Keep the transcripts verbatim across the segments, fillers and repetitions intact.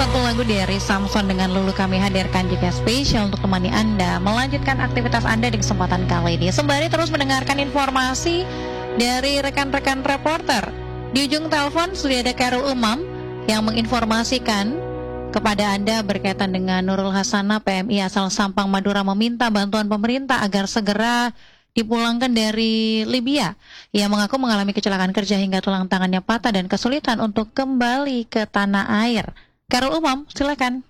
Satu lagu dari Samson dengan Lulu kami hadirkan juga spesial untuk temani Anda melanjutkan aktivitas Anda di kesempatan kali ini. Sembari terus mendengarkan informasi dari rekan-rekan reporter. Di ujung telepon sudah ada Khairul Umam yang menginformasikan kepada Anda berkaitan dengan Nurul Hasanah, P M I asal Sampang, Madura, meminta bantuan pemerintah agar segera dipulangkan dari Libya. Ia mengaku mengalami kecelakaan kerja hingga tulang tangannya patah dan kesulitan untuk kembali ke tanah air. Khairul Umam, silakan.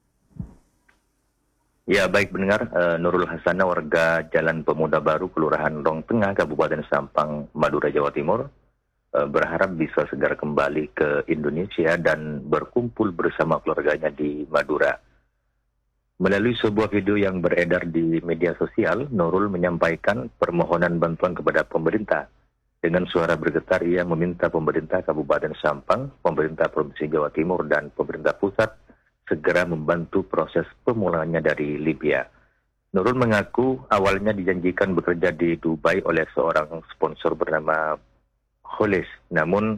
Ya, baik pendengar, uh, Nurul Hasanah warga Jalan Pemuda Baru, Kelurahan Rong Tengah, Kabupaten Sampang, Madura, Jawa Timur, uh, berharap bisa segera kembali ke Indonesia dan berkumpul bersama keluarganya di Madura. Melalui sebuah video yang beredar di media sosial, Nurul menyampaikan permohonan bantuan kepada pemerintah. Dengan suara bergetar, ia meminta pemerintah Kabupaten Sampang, pemerintah Provinsi Jawa Timur, dan pemerintah pusat segera membantu proses pemulangannya dari Libya. Nurul mengaku awalnya dijanjikan bekerja di Dubai oleh seorang sponsor bernama Kholis. Namun,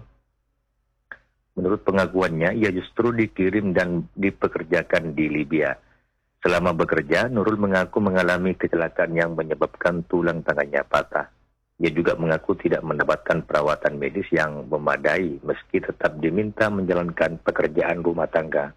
menurut pengakuannya, ia justru dikirim dan dipekerjakan di Libya. Selama bekerja, Nurul mengaku mengalami kecelakaan yang menyebabkan tulang tangannya patah. Ia juga mengaku tidak mendapatkan perawatan medis yang memadai meski tetap diminta menjalankan pekerjaan rumah tangga.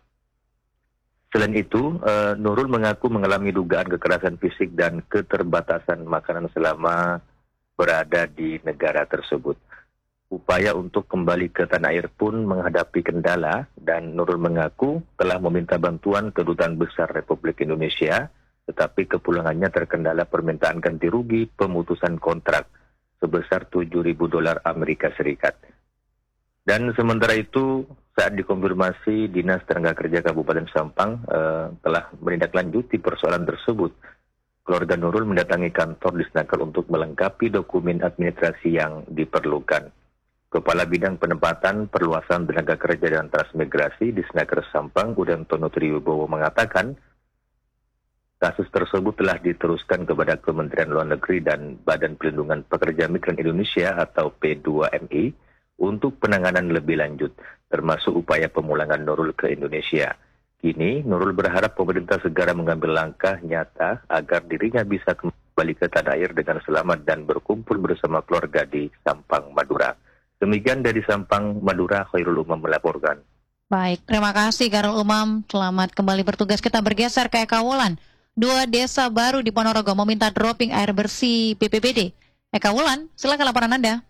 Selain itu, uh, Nurul mengaku mengalami dugaan kekerasan fisik dan keterbatasan makanan selama berada di negara tersebut. Upaya untuk kembali ke tanah air pun menghadapi kendala dan Nurul mengaku telah meminta bantuan Kedutaan Besar Republik Indonesia, tetapi kepulangannya terkendala permintaan ganti rugi pemutusan kontrak sebesar tujuh ribu dolar Amerika Serikat. Dan sementara itu, saat dikonfirmasi, Dinas Tenaga Kerja Kabupaten Sampang eh, telah menindaklanjuti persoalan tersebut. Keluarga Nurul mendatangi kantor Disnaker untuk melengkapi dokumen administrasi yang diperlukan. Kepala Bidang Penempatan, Perluasan Tenaga Kerja dan Transmigrasi Disnaker Sampang, Udantono Triwibowo mengatakan, kasus tersebut telah diteruskan kepada Kementerian Luar Negeri dan Badan Pelindungan Pekerja Migran Indonesia atau P dua M I untuk penanganan lebih lanjut, termasuk upaya pemulangan Nurul ke Indonesia. Kini, Nurul berharap pemerintah segera mengambil langkah nyata agar dirinya bisa kembali ke tanah air dengan selamat dan berkumpul bersama keluarga di Sampang, Madura. Demikian dari Sampang, Madura, Khairul Umam melaporkan. Baik, terima kasih Khairul Umam. Selamat kembali bertugas. Kita bergeser ke Eka Wulan. Dua desa baru di Ponorogo meminta dropping air bersih B P B D. Eka Wulan, silakan laporan Anda.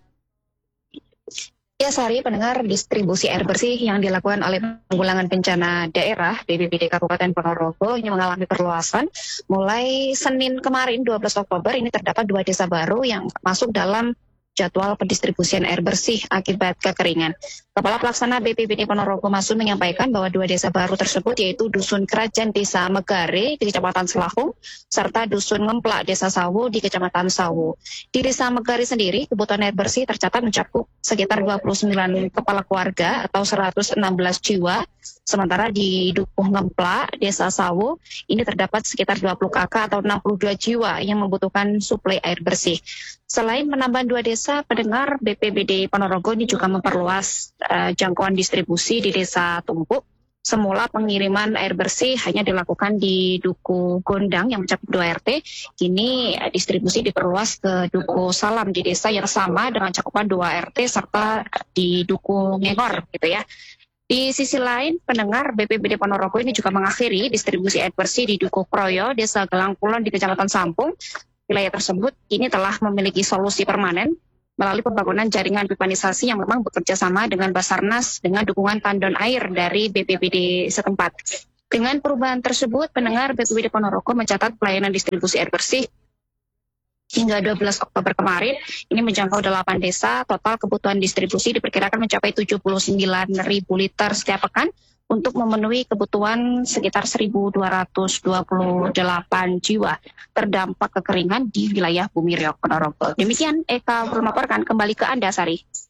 Ya, Sari, pendengar, distribusi air bersih yang dilakukan oleh Penanggulangan Bencana Daerah B P B D Kabupaten Ponorogo ini mengalami perluasan. Mulai Senin kemarin dua belas Oktober ini terdapat dua desa baru yang masuk dalam jadwal pendistribusian air bersih akibat kekeringan. Kepala Pelaksana B P B D Ponorogo Masun menyampaikan bahwa dua desa baru tersebut yaitu Dusun Kerajaan Desa Megare di Kecamatan Selahung serta Dusun Ngemplak Desa Sawu di Kecamatan Sawu. Di Desa Megare sendiri, kebutuhan air bersih tercatat mencakup sekitar dua puluh sembilan kepala keluarga atau seratus enam belas jiwa. Sementara di Dukuh Ngemplak Desa Sawu ini terdapat sekitar dua puluh kakak atau enam puluh dua jiwa yang membutuhkan suplai air bersih. Selain menambah dua desa, pendengar B P B D Ponorogo ini juga memperluas uh, jangkauan distribusi di Desa Tumpuk. Semula pengiriman air bersih hanya dilakukan di Duku Gondang yang mencakup dua R T. Kini uh, distribusi diperluas ke Duku Salam di desa yang sama dengan cakupan dua R T serta di Duku Ngengor gitu ya. Di sisi lain, pendengar B P B D Ponorogo ini juga mengakhiri distribusi air bersih di Duku Kroyo, Desa Gelangkulon di Kecamatan Sampung. Wilayah tersebut kini telah memiliki solusi permanen melalui pembangunan jaringan pipanisasi yang memang bekerja sama dengan Basarnas dengan dukungan tandon air dari B P B D setempat. Dengan perubahan tersebut, pendengar B P B D Ponorogo mencatat pelayanan distribusi air bersih hingga dua belas Oktober kemarin, ini menjangkau delapan desa, total kebutuhan distribusi diperkirakan mencapai tujuh puluh sembilan ribu liter setiap pekan untuk memenuhi kebutuhan sekitar seribu dua ratus dua puluh delapan jiwa terdampak kekeringan di wilayah Bumi Riok, Ponorogo. Demikian Eka melaporkan, kembali ke Anda, Sari.